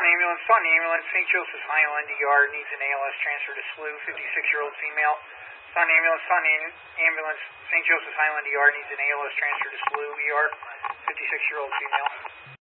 Taunton Ambulance, St. Joseph's Highland ER needs an ALS transfer to SLU, 56-year-old female. Taunton Ambulance, St. Joseph's Highland ER needs an ALS transfer to SLU ER, 56-year-old female.